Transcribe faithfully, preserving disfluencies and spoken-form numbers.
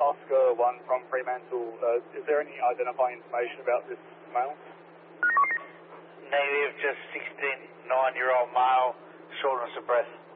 Oscar one from Fremantle. Uh, is there any identifying information about this male? Negative, just sixteen, nine-year-old male, shortness of breath.